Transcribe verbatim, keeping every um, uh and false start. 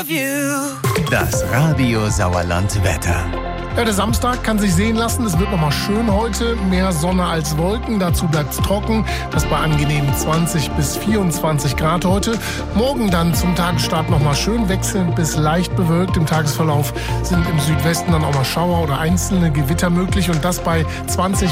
Das Radio Sauerland Wetter. Ja, der Samstag kann sich sehen lassen. Es wird nochmal schön heute. Mehr Sonne als Wolken. Dazu bleibt es trocken. Das bei angenehmen zwanzig bis vierundzwanzig Grad heute. Morgen dann zum Tagesstart nochmal schön wechselnd bis leicht bewölkt. Im Tagesverlauf sind im Südwesten dann auch mal Schauer oder einzelne Gewitter möglich. Und das bei zwanzig